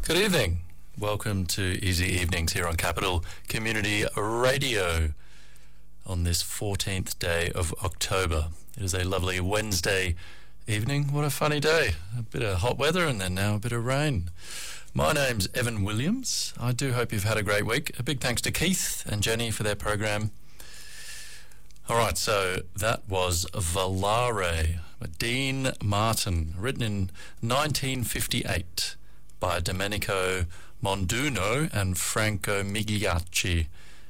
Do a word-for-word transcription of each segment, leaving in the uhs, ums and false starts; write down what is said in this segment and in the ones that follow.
Good evening. Welcome to Easy Evenings here on Capital Community Radio on this fourteenth day of October. It is a lovely Wednesday evening. What a funny day. A bit of hot weather and then now a bit of rain. My name's Evan Williams. I do hope you've had a great week. A big thanks to Keith and Jenny for their program. All right, so that was Volare by Dean Martin, written in nineteen fifty-eight by Domenico Monduno and Franco Migliacci.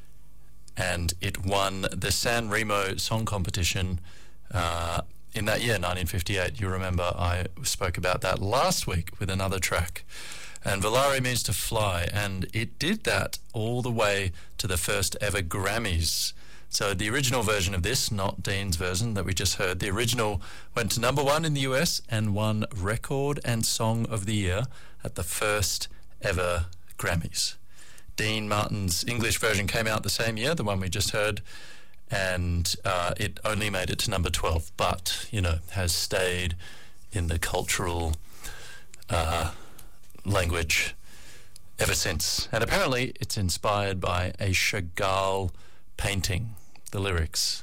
And it won the San Remo Song Competition uh, in that year, nineteen fifty-eight. You remember I spoke about that last week with another track. And Volare means to fly, and it did that all the way to the first ever Grammys. So the original version of this, not Dean's version that we just heard, the original went to number one in the U S and won Record and Song of the Year at the first ever Grammys. Dean Martin's English version came out the same year, the one we just heard, and uh, it only made it to number twelve, but, you know, has stayed in the cultural uh, language ever since. And apparently it's inspired by a Chagall painting, the lyrics.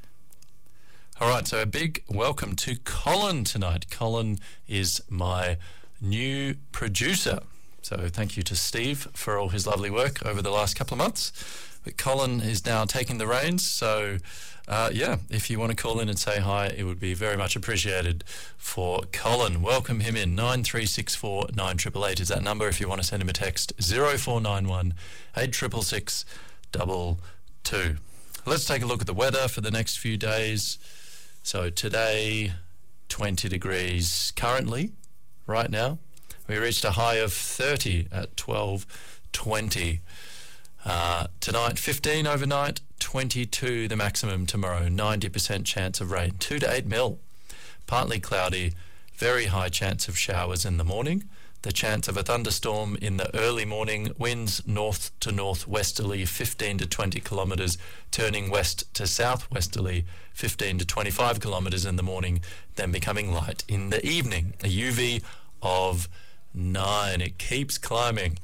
All right, so a big welcome to Colin tonight. Colin is my new producer. So thank you to Steve for all his lovely work over the last couple of months. But Colin is now taking the reins, so uh, yeah, if you want to call in and say hi, it would be very much appreciated for Colin. Welcome him in. nine three six four nine eight eight eight is that number if you want to send him a text. zero four nine one eight six six six double two. Let's take a look at the weather for the next few days. So today, twenty degrees currently, right now. We reached a high of thirty at twelve twenty. Uh, tonight, fifteen overnight, twenty-two the maximum tomorrow, ninety percent chance of rain, two to eight mil. Partly cloudy, very high chance of showers in the morning. The chance of a thunderstorm in the early morning, winds north to northwesterly, fifteen to twenty kilometres, turning west to southwesterly, fifteen to twenty-five kilometres in the morning, then becoming light in the evening. A U V of nine. It keeps climbing.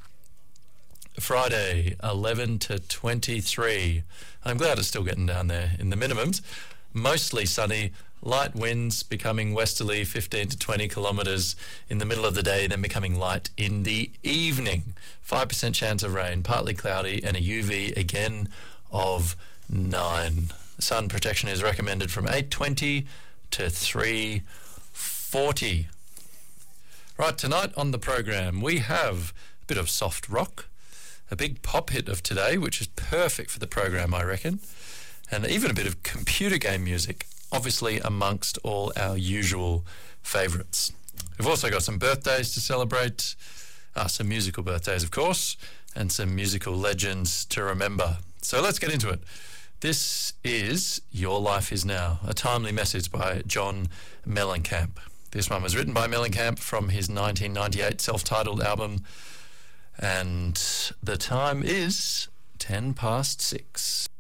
Friday, eleven to twenty-three. I'm glad it's still getting down there in the minimums. Mostly sunny, light winds becoming westerly, fifteen to twenty kilometres in the middle of the day, then becoming light in the evening. five percent chance of rain, partly cloudy, and a U V again of nine. Sun protection is recommended from eight twenty to three forty. Right, tonight on the program we have a bit of soft rock, a big pop hit of today, which is perfect for the program, I reckon, and even a bit of computer game music, obviously amongst all our usual favourites. We've also got some birthdays to celebrate, uh, some musical birthdays, of course, and some musical legends to remember. So let's get into it. This is Your Life Is Now, a timely message by John Mellencamp. This one was written by Mellencamp from his nineteen ninety-eight self-titled album, and the time is ten past six.